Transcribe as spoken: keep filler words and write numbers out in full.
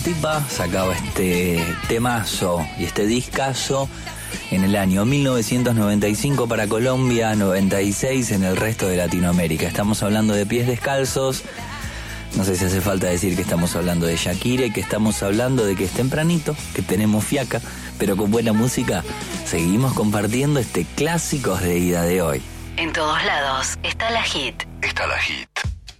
Tipa sacaba este temazo y este discazo en el año mil novecientos noventa y cinco para Colombia, noventa y seis en el resto de Latinoamérica. Estamos hablando de Pies Descalzos. No sé si hace falta decir que estamos hablando de Shakira y que estamos hablando de que es tempranito, que tenemos fiaca, pero con buena música seguimos compartiendo este clásicos de ida de hoy. En todos lados está la hit. Está la hit.